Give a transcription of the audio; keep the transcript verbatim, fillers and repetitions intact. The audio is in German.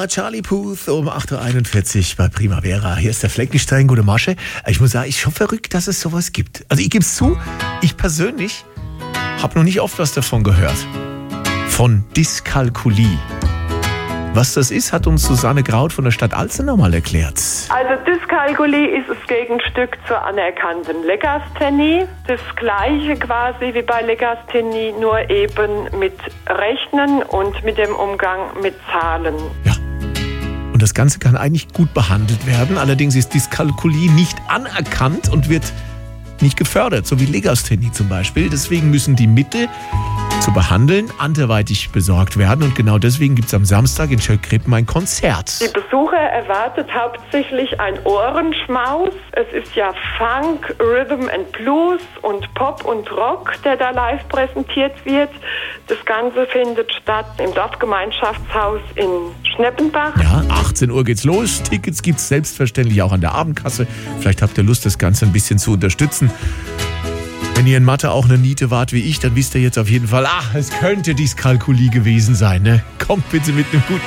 war Charlie Puth um acht Uhr einundvierzig bei Primavera. Hier ist der Fleckenstein, gute Masche. Ich muss sagen, ist schon verrückt, dass es sowas gibt. Also ich gebe es zu, ich persönlich habe noch nicht oft was davon gehört. Von Dyskalkulie. Was das ist, hat uns Susanne Kraut von der Stadt Alzenau mal erklärt. Also Dyskalkulie ist das Gegenstück zur anerkannten Legasthenie. Das gleiche quasi wie bei Legasthenie, nur eben mit Rechnen und mit dem Umgang mit Zahlen. Ja. Und das Ganze kann eigentlich gut behandelt werden. Allerdings ist Dyskalkulie nicht anerkannt und wird nicht gefördert, so wie Legasthenie zum Beispiel. Deswegen müssen die Mittel zu behandeln anderweitig besorgt werden. Und genau deswegen gibt es am Samstag in Schöllkrippen ein Konzert. Die Besucher erwartet hauptsächlich ein Ohrenschmaus. Es ist ja Funk, Rhythm and Blues und Pop und Rock, der da live präsentiert wird. Das Ganze findet statt im Dorfgemeinschaftshaus in Schneppenbach. Ja, achtzehn Uhr geht's los. Tickets gibt's selbstverständlich auch an der Abendkasse. Vielleicht habt ihr Lust, das Ganze ein bisschen zu unterstützen. Wenn ihr in Mathe auch eine Niete wart wie ich, dann wisst ihr jetzt auf jeden Fall, ach, es könnte Dyskalkulie gewesen sein, ne? Kommt bitte mit einem guten